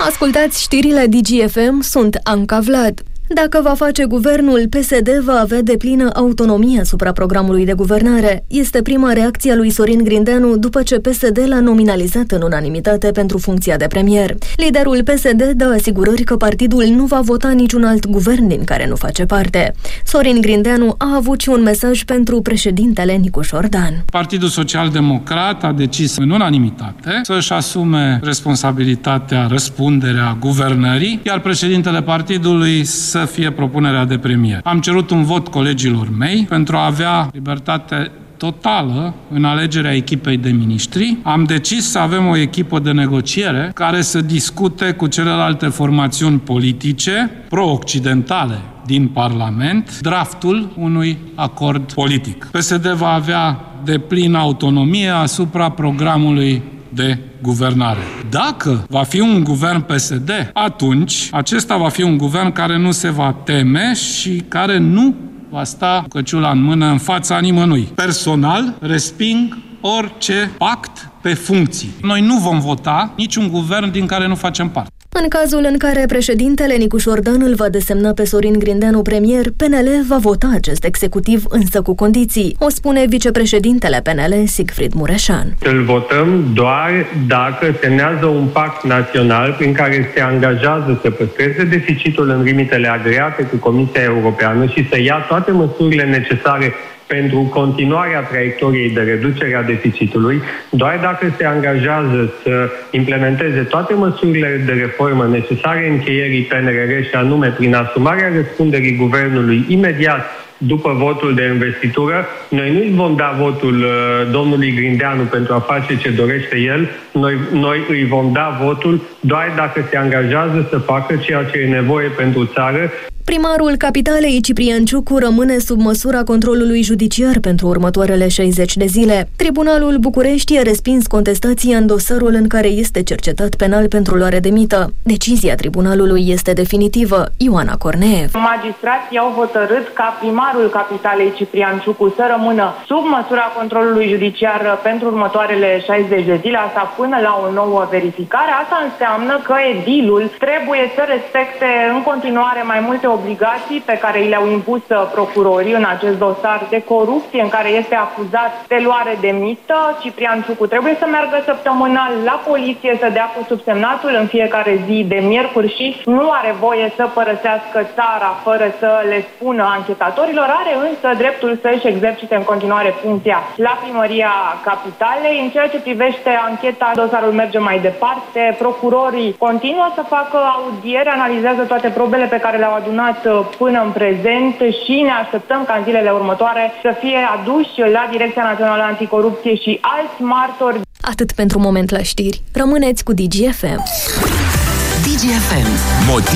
Ascultați știrile DGFM, sunt Anca Vlad. Dacă va face guvernul, PSD va avea deplină autonomie asupra programului de guvernare. Este prima reacție a lui Sorin Grindeanu după ce PSD l-a nominalizat în unanimitate pentru funcția de premier. Liderul PSD dă asigurări că partidul nu va vota niciun alt guvern din care nu face parte. Sorin Grindeanu a avut și un mesaj pentru președintele Nicu Șordan. Partidul Social-Democrat a decis în unanimitate să-și asume responsabilitatea, răspunderea guvernării, iar președintele partidului să fie propunerea de premier. Am cerut un vot colegilor mei pentru a avea libertate totală în alegerea echipei de miniștri. Am decis să avem o echipă de negociere care să discute cu celelalte formațiuni politice pro-occidentale din Parlament draftul unui acord politic. PSD va avea deplină autonomie asupra programului de guvernare. Dacă va fi un guvern PSD, atunci acesta va fi un guvern care nu se va teme și care nu va sta cu căciula în mână în fața nimănui. Personal, resping orice pact pe funcții. Noi nu vom vota niciun guvern din care nu facem parte. În cazul în care președintele Nicu Șordan îl va desemna pe Sorin Grindeanu premier, PNL va vota acest executiv, însă cu condiții, o spune vicepreședintele PNL, Sigfrid Mureșan. Îl votăm doar dacă semnează un pact național prin care se angajează să păstreze deficitul în limitele agreate cu Comisia Europeană și să ia toate măsurile necesare pentru continuarea traiectoriei de reducere a deficitului, doar dacă se angajează să implementeze toate măsurile de reformă necesare încheierii PNRR și anume prin asumarea răspunderii guvernului imediat după votul de investitură, noi nu vom da votul domnului Grindeanu pentru a face ce dorește el, noi îi vom da votul doar dacă se angajează să facă ceea ce e nevoie pentru țară. Primarul capitalei, Ciprian Ciucu, rămâne sub măsura controlului judiciar pentru următoarele 60 de zile. Tribunalul București a respins contestația în dosarul în care este cercetat penal pentru luare de mită. Decizia tribunalului este definitivă. Ioana Corneev. Magistrații au hotărât ca primarul capitalei, Ciprian Ciucu, să rămână sub măsura controlului judiciar pentru următoarele 60 de zile, asta până la o nouă verificare. Asta înseamnă că edilul trebuie să respecte în continuare mai multe obligații pe care le-au impus procurorii în acest dosar de corupție în care este acuzat de luare de mită. Ciprian Ciucu trebuie să meargă săptămânal la poliție să dea cu subsemnatul în fiecare zi de miercuri și nu are voie să părăsească țara fără să le spună anchetatorilor. Are însă dreptul să-și exercite în continuare funcția la primăria capitalei. În ceea ce privește ancheta, dosarul merge mai departe. Procurorii continuă să facă audiere, analizează toate probele pe care le-au adunat până în prezent și ne așteptăm ca în zilele următoare să fie aduși la Direcția Națională Anticorupție și alți martori. Atât pentru moment la știri. Rămâneți cu DGFM. DGFM.